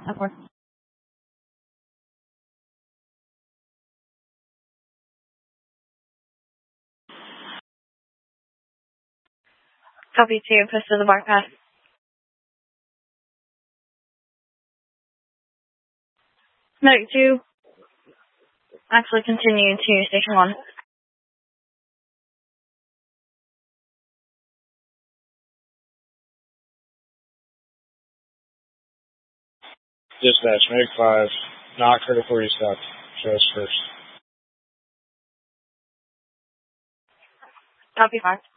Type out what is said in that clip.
Of course. Copy 2, push to the bar path. Medic 2, actually continue to Station 1. Dispatch, Medic 5, not critical restock. Show us first. Copy 5.